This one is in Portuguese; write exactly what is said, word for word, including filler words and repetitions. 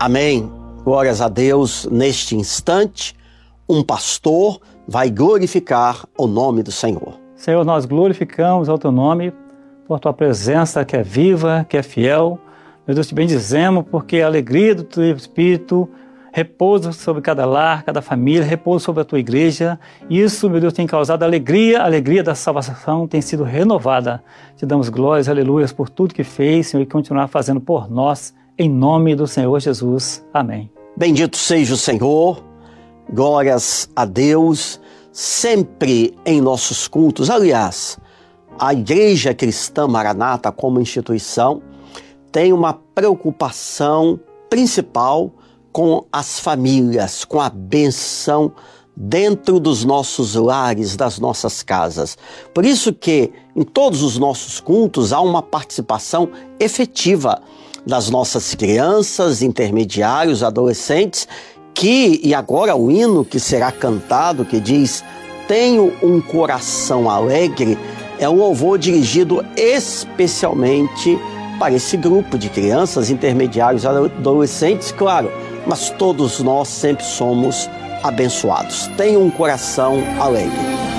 Amém. Glórias a Deus. Neste instante, um pastor vai glorificar o nome do Senhor. Senhor, nós glorificamos ao Teu nome por Tua presença que é viva, que é fiel. Meu Deus, te bendizemos porque a alegria do Teu Espírito repousa sobre cada lar, cada família, repousa sobre a Tua igreja. Isso, meu Deus, tem causado alegria, a alegria da salvação tem sido renovada. Te damos glórias, aleluias, por tudo que fez, Senhor, e continuar fazendo por nós, em nome do Senhor Jesus. Amém. Bendito seja o Senhor, glórias a Deus, sempre em nossos cultos. Aliás, a Igreja Cristã Maranata, como instituição, tem uma preocupação principal com as famílias, com a benção dentro dos nossos lares, das nossas casas. Por isso que em todos os nossos cultos há uma participação efetiva das nossas crianças, intermediários, adolescentes, que, e agora o hino que será cantado, que diz: tenho um coração alegre, é um louvor dirigido especialmente para esse grupo de crianças, intermediários, adolescentes, claro, mas todos nós sempre somos abençoados. Tenha um coração alegre.